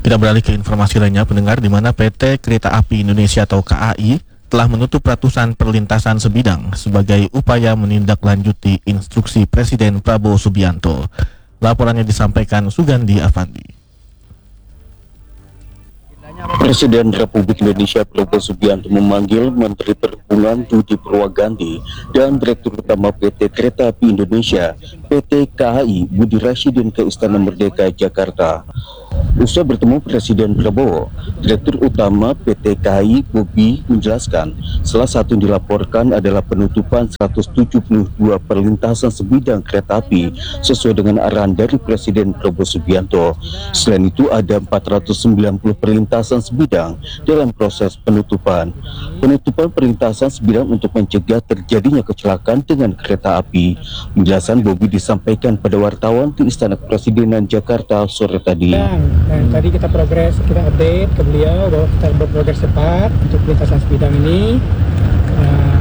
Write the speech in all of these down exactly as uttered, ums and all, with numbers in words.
Kita beralih ke informasi lainnya, pendengar, di mana P T Kereta Api Indonesia atau K A I telah menutup ratusan perlintasan sebidang sebagai upaya menindaklanjuti instruksi Presiden Prabowo Subianto. Laporannya disampaikan Sugandi Avandi. Presiden Republik Indonesia Prabowo Subianto memanggil Menteri Perhubungan Budi Purwagandi dan Direktur Utama P T Kereta Api Indonesia P T K A I Budi Rasyidin ke Istana Merdeka Jakarta. Usai bertemu Presiden Prabowo, Direktur Utama P T K A I Bobi menjelaskan salah satu yang dilaporkan adalah penutupan seratus tujuh puluh dua perlintasan sebidang kereta api sesuai dengan arahan dari Presiden Prabowo Subianto. Selain itu ada empat ratus sembilan puluh perlintasan sebidang dalam proses penutupan. Penutupan perlintasan sebidang untuk mencegah terjadinya kecelakaan dengan kereta api. Penjelasan Bobi disampaikan pada wartawan di Istana Kepresidenan Jakarta sore tadi. Dan tadi kita progres, kita update ke beliau bahwa kita berprogres cepat untuk perlintasan sebidang ini. Uh,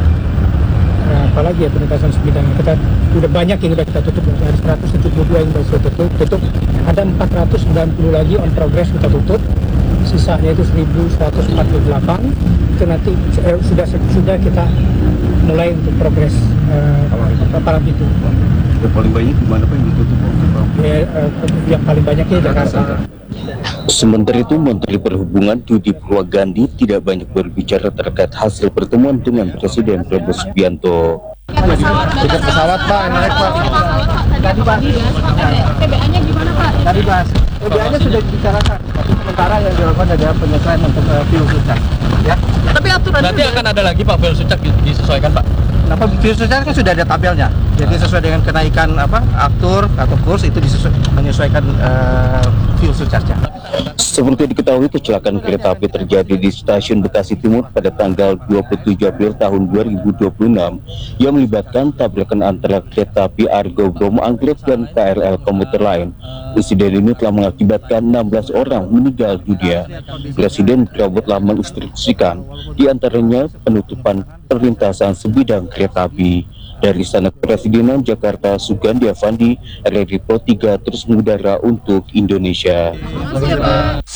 uh, apalagi ya perlintasan sebidang kita udah banyak yang sudah kita tutup, ada seratus tujuh puluh dua yang sudah tutup, tutup. Ada empat ratus sembilan puluh lagi on progress kita tutup. Sisanya itu seribu seratus empat puluh delapan itu nanti eh, sudah sudah kita mulai untuk progres uh, palang pintu. Yang paling banyak di mana Pak yang ditutup? Ya, uh, yang paling banyaknya di Jakarta. Sementara itu, Menteri Perhubungan Budi Purwagandi tidak banyak berbicara terkait hasil pertemuan dengan Presiden Prabowo Subianto. Tiket pesawat Pak, naik Pak. Tadi Pak. T B A-nya gimana Pak? Tadi Mas. T B A-nya sudah dibicarakan. Sementara yang dilakukan adalah penyesuaian untuk uh, fuel surcharge. Ya. Tapi aturan berarti akan ada lagi Pak fuel surcharge disesuaikan Pak. Kenapa fuel surcharge kan sudah ada tabelnya. Jadi sesuai dengan kenaikan apa aktur atau kurs itu disesuaikan menyesuaikan uh, fuel surcharge-nya. Seperti diketahui, kecelakaan kereta api terjadi di Stasiun Bekasi Timur pada tanggal dua puluh tujuh April tahun dua ribu dua puluh enam yang melibatkan tabrakan antara kereta api Argo Bromo Anggrek dan K R L komuter lain. Insiden ini telah mengakibatkan enam belas orang meninggal dunia. Presiden Prabowo telah menginstruksikan diantaranya penutupan perlintasan sebidang kereta api. Dari Istana Kepresidenan Jakarta, Sugandi Avandi, R R I Pro tiga terus mengudara untuk Indonesia.